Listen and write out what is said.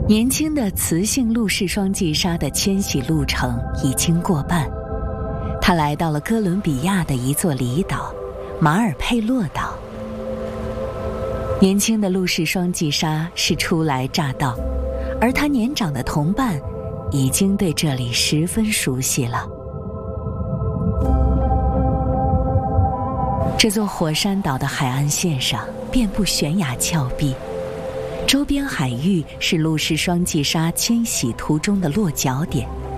年轻的雌性陆氏双髻鲨的迁徙路程已经过半，它来到了哥伦比亚的一座离岛——马尔佩洛岛。年轻的陆氏双髻鲨是初来乍到，而它年长的同伴已经对这里十分熟悉了。这座火山岛的海岸线上遍布悬崖峭壁，周边海域是陆氏双髻鲨迁徙途中的落脚点，